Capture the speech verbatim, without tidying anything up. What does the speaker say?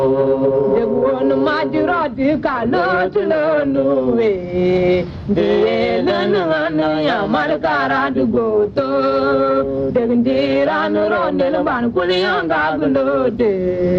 de won majuro di kalot lonu we de lanu anu ya markara du goto de ndira no ronde ban kulianga gundo de